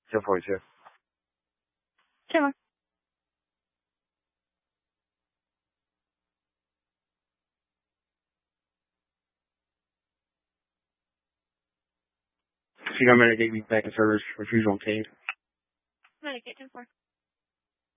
1042. 10-1. So you got Medicaid back in service, refusal obtained. Medicaid 10-4.